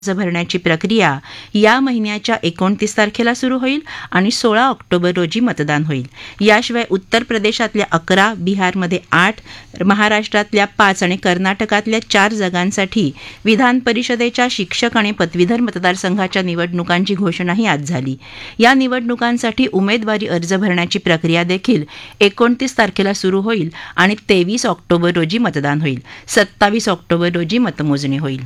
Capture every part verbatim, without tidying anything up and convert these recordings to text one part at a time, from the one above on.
अर्ज भरण्याची प्रक्रिया या महिन्याच्या एकोणतीस तारखेला सुरू होईल आणि सोळा ऑक्टोबर रोजी मतदान होईल. याशिवाय उत्तर प्रदेशातल्या अकरा, बिहारमध्ये आठ, महाराष्ट्रातल्या पाच आणि कर्नाटकातल्या चार जागांसाठी विधान परिषदेच्या शिक्षक आणि पदवीधर मतदारसंघाच्या निवडणुकांची घोषणाही आज झाली. या निवडणुकांसाठी उमेदवारी अर्ज भरण्याची प्रक्रिया देखील एकोणतीस तारखेला सुरू होईल आणि तेवीस ऑक्टोबर रोजी मतदान होईल. सत्तावीस ऑक्टोबर रोजी मतमोजणी होईल.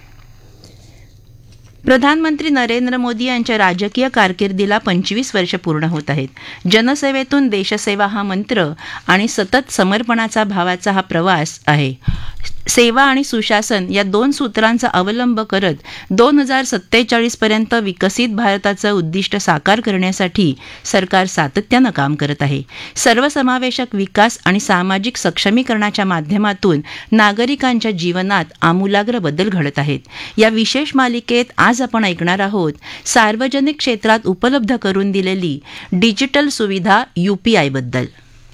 प्रधानमंत्री नरेंद्र मोदी यांच्या राजकीय कारकिर्दीला पंचवीस वर्ष पूर्ण होत आहेत. जनसेवेतून देशसेवा हा मंत्र आणि सतत समर्पणाचा भावाचा हा प्रवास आहे. सेवा आणि सुशासन या दोन सूत्रांचा अवलंब करत दोन हजार सत्तेचाळीस पर्यंत विकसित भारताचं उद्दिष्ट साकार करण्यासाठी सरकार सातत्यानं काम करत आहे. सर्वसमावेशक विकास आणि सामाजिक सक्षमीकरणाच्या माध्यमातून नागरिकांच्या जीवनात आमूलाग्र बदल घडत आहेत. या विशेष मालिकेत आज आपण ऐकणार आहोत सार्वजनिक क्षेत्रात उपलब्ध करून दिलेली डिजिटल सुविधा यूपीआय बद्दल.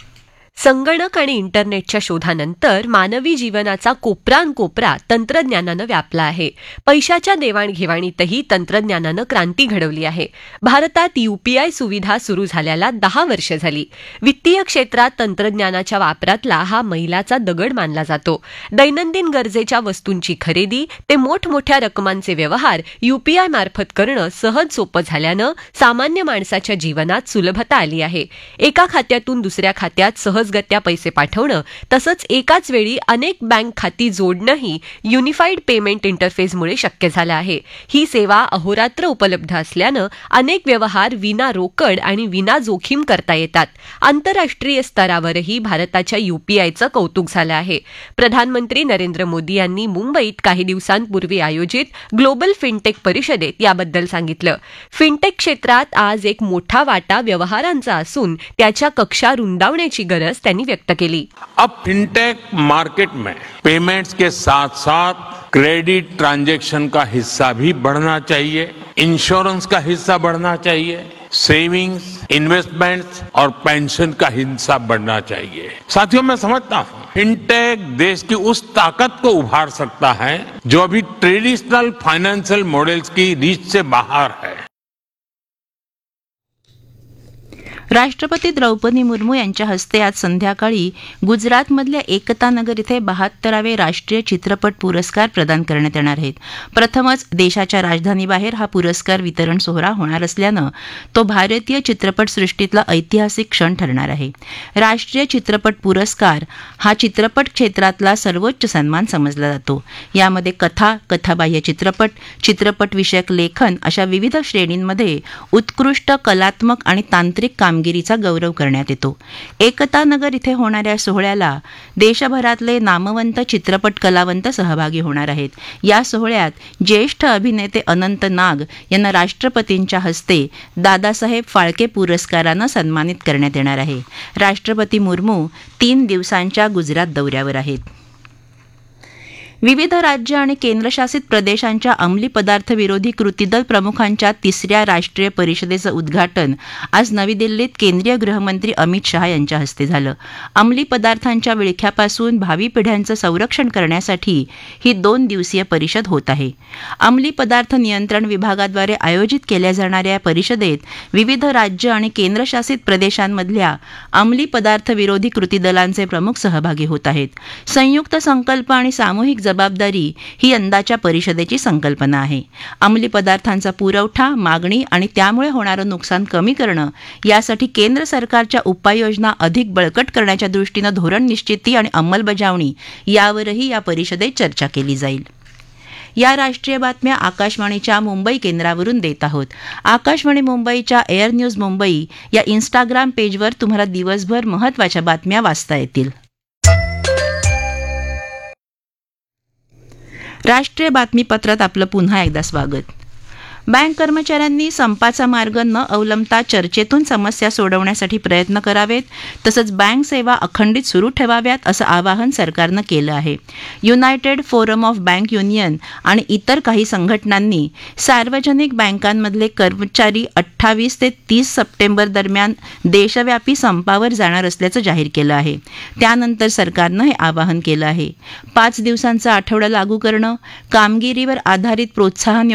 संगणक आणि इंटरनेटच्या शोधानंतर मानवी जीवनाचा कोपरानकोपरा तंत्रज्ञानानं व्यापला आहे. पैशाच्या देवाणघेवाणीतही तंत्रज्ञानानं क्रांती घडवली आहे. भारतात यूपीआय सुविधा सुरू झाल्याला दहा वर्ष झाली. वित्तीय क्षेत्रात तंत्रज्ञानाच्या वापरातला हा मैलाचा दगड मानला जातो. दैनंदिन गरजेच्या वस्तूंची खरेदी ते मोठमोठ्या रकमांचे व्यवहार यूपीआय मार्फत करणं सहज सोपं झाल्यानं सामान्य माणसाच्या जीवनात सुलभता आली आहे. एका खात्यातून दुसऱ्या खात्यात सहज गत्या पैसे पाठवणं तसंच एकाच वेळी अनेक बँक खाती जोडणंही युनिफाईड पेमेंट इंटरफेसमुळे शक्य झालं आहे. ही सेवा अहोरात्र उपलब्ध असल्यानं अनेक व्यवहार विना रोकड आणि विना जोखीम करता येतात. आंतरराष्ट्रीय स्तरावरही भारताच्या यूपीआयचं कौतुक झालं आहे. प्रधानमंत्री नरेंद्र मोदी यांनी मुंबईत काही दिवसांपूर्वी आयोजित ग्लोबल फिनटेक परिषदेत याबद्दल सांगितलं. फिनटेक क्षेत्रात आज एक मोठा वाटा व्यवहारांचा असून त्याच्या कक्षा रुंदावण्याची गरज त्यांनी व्यक्त केली. अब फिनटेक मार्केट में पेमेंट्स के साथ साथ क्रेडिट ट्रांजैक्शन का हिस्सा भी बढ़ना चाहिए, इंश्योरेंस का हिस्सा बढ़ना चाहिए, सेविंग्स, इन्वेस्टमेंट्स और पेंशन का हिस्सा बढ़ना चाहिए. साथियों, मैं समझता हूं फिनटेक देश की उस ताकत को उभार सकता है जो अभी ट्रेडिशनल फाइनेंशियल मॉडल्स की रीच से बाहर है. राष्ट्रपती द्रौपदी मुर्मू यांच्या हस्ते आज संध्याकाळी गुजरातमधल्या एकता नगर इथे बहात्तरावे राष्ट्रीय चित्रपट पुरस्कार प्रदान करण्यात येणार आहेत. प्रथमच देशाच्या राजधानीबाहेर हा पुरस्कार वितरण सोहळा होणार असल्यानं तो भारतीय चित्रपटसृष्टीतला ऐतिहासिक क्षण ठरणार आहे. राष्ट्रीय चित्रपट पुरस्कार हा चित्रपट क्षेत्रातला सर्वोच्च सन्मान समजला जातो. यामध्ये कथा, कथाबाह्य चित्रपट, चित्रपटविषयक लेखन अशा विविध श्रेणींमध्ये उत्कृष्ट कलात्मक आणि तांत्रिक काम कामगिरीचा गौरव करण्यात येतो. एकता नगर इथे होणाऱ्या सोहळ्याला देशभरातले नामवंत चित्रपट कलावंत सहभागी होणार आहेत. या सोहळ्यात ज्येष्ठ अभिनेते अनंत नाग यांना राष्ट्रपतींच्या हस्ते दादासाहेब फाळके पुरस्कारानं सन्मानित करण्यात येणार आहे. राष्ट्रपती मुर्मू तीन दिवसांच्या गुजरात दौऱ्यावर आहेत. विविध राज्य आणि केंद्रशासित प्रदेशांच्या अंमली पदार्थ विरोधी कृती दल प्रमुखांच्या तिसऱ्या राष्ट्रीय परिषदेचं उद्घाटन आज नवी दिल्लीत केंद्रीय गृहमंत्री अमित शहा यांच्या हस्ते झालं. अंमली पदार्थांच्या विळख्यापासून भावी पिढ्यांचं संरक्षण करण्यासाठी ही दोन दिवसीय परिषद होत आहे. अंमली पदार्थ नियंत्रण विभागाद्वारे आयोजित केल्या जाणाऱ्या या परिषदेत विविध राज्य आणि केंद्रशासित प्रदेशांमधल्या अंमली पदार्थ विरोधी कृती दलांचे प्रमुख सहभागी होत आहेत. संयुक्त संकल्प आणि सामूहिक जबाबदारी ही यंदाच्या परिषदेची संकल्पना आहे. अंमली पदार्थांचा पुरवठा, मागणी आणि त्यामुळे होणारं नुकसान कमी करणं यासाठी केंद्र सरकारच्या उपाययोजना अधिक बळकट करण्याच्या दृष्टीनं धोरण निश्चिती आणि अंमलबजावणी यावरही या परिषदेत चर्चा केली जाईल. या राष्ट्रीय बातम्या आकाशवाणीच्या मुंबई केंद्रावरून देत आहोत. आकाशवाणी मुंबईच्या एअर न्यूज मुंबई या इन्स्टाग्राम पेजवर तुम्हाला दिवसभर महत्त्वाच्या बातम्या वाचता येतील. राष्ट्रीय बातमीपत्रात आपलं पुन्हा एकदा स्वागत. बँक कर्मचाऱ्यांनी संपाचा मार्ग न अवलंबता चर्चेतून समस्या सोडवण्यासाठी प्रयत्न करावेत तसंच बँक सेवा अखंडित सुरू ठेवाव्यात असं आवाहन सरकारनं केलं आहे. United forum of bank union आणि इतर काही संघटनांनी सार्वजनिक बँकांमधले कर्मचारी अठ्ठावीस ते तीस सप्टेंबर दरम्यान देशव्यापी संपावर जाणार असल्याचं जाहीर केलं आहे. त्यानंतर सरकारनं हे आवाहन केलं आहे. पाच दिवसांचा आठवडा लागू करणं, कामगिरीवर आधारित प्रोत्साहन